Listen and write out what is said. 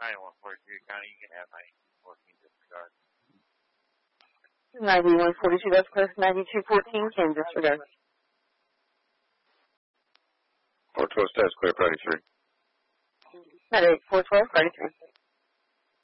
9142 County, you can have 1914 disregard. 9142 West Coast, 9214 Kansas, regard. Fort 12 status clear, Friday 3. At 8412, Friday 3.